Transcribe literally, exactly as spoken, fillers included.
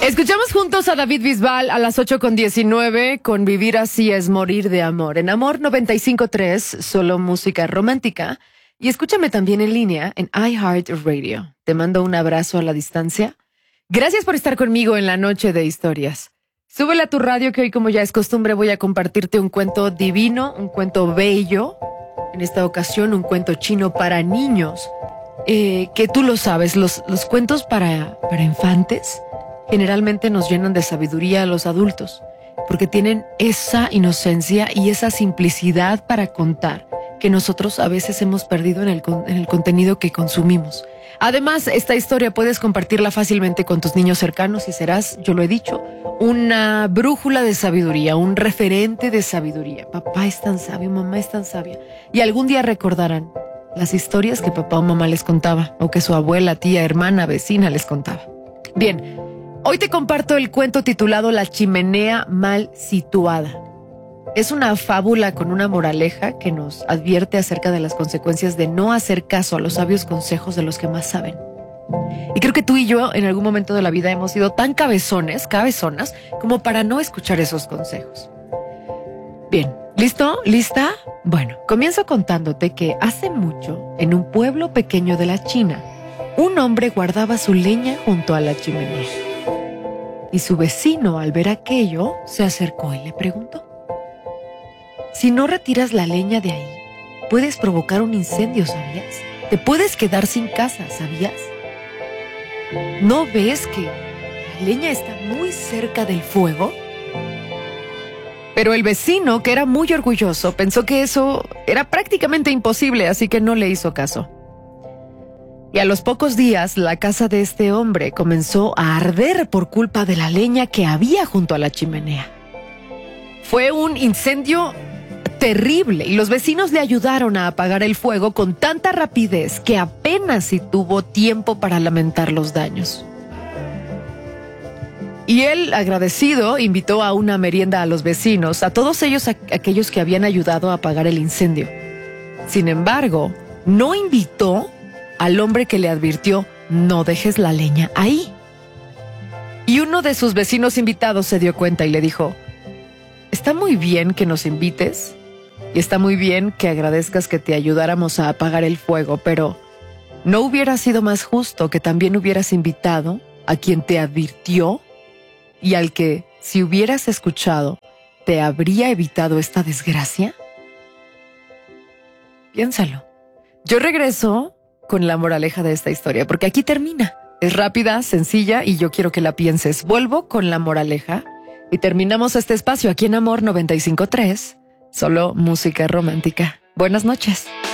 Escuchamos juntos a David Bisbal a las ocho con diecinueve con Vivir así es morir de amor. En Amor noventa y cinco punto tres, solo música romántica. Y escúchame también en línea en iHeartRadio. Te mando un abrazo a la distancia. Gracias por estar conmigo en la noche de historias. Súbele a tu radio que hoy, como ya es costumbre, voy a compartirte un cuento divino, un cuento bello. En esta ocasión, un cuento chino para niños. Eh, que tú lo sabes, los, los cuentos para, para infantes generalmente nos llenan de sabiduría a los adultos, porque tienen esa inocencia y esa simplicidad para contar que nosotros a veces hemos perdido en el, en el contenido que consumimos. Además, esta historia puedes compartirla fácilmente con tus niños cercanos y serás, yo lo he dicho, una brújula de sabiduría, un referente de sabiduría. Papá es tan sabio, mamá es tan sabia. Y algún día recordarán las historias que papá o mamá les contaba, o que su abuela, tía, hermana, vecina les contaba. Bien, hoy te comparto el cuento titulado La chimenea mal situada. Es una fábula con una moraleja que nos advierte acerca de las consecuencias de no hacer caso a los sabios consejos de los que más saben. Y creo que tú y yo en algún momento de la vida hemos sido tan cabezones, cabezonas, como para no escuchar esos consejos. Bien, ¿listo? ¿Lista? Bueno, comienzo contándote que hace mucho, en un pueblo pequeño de la China, un hombre guardaba su leña junto a la chimenea. Y su vecino, al ver aquello, se acercó y le preguntó: si no retiras la leña de ahí, puedes provocar un incendio, ¿sabías? Te puedes quedar sin casa, ¿sabías? ¿No ves que la leña está muy cerca del fuego? Pero el vecino, que era muy orgulloso, pensó que eso era prácticamente imposible, así que no le hizo caso. Y a los pocos días, la casa de este hombre comenzó a arder por culpa de la leña que había junto a la chimenea. Fue un incendio terrible y los vecinos le ayudaron a apagar el fuego con tanta rapidez que apenas si tuvo tiempo para lamentar los daños. Y él, agradecido, invitó a una merienda a los vecinos, a todos ellos, a aquellos que habían ayudado a apagar el incendio. Sin embargo, no invitó al hombre que le advirtió: no dejes la leña ahí. Y uno de sus vecinos invitados se dio cuenta y le dijo: está muy bien que nos invites y está muy bien que agradezcas que te ayudáramos a apagar el fuego, pero ¿no hubiera sido más justo que también hubieras invitado a quien te advirtió y al que, si hubieras escuchado, te habría evitado esta desgracia? Piénsalo. Yo regreso con la moraleja de esta historia, porque aquí termina. Es rápida, sencilla y yo quiero que la pienses. Vuelvo con la moraleja y terminamos este espacio aquí en Amor noventa y cinco punto tres, solo música romántica. Buenas noches.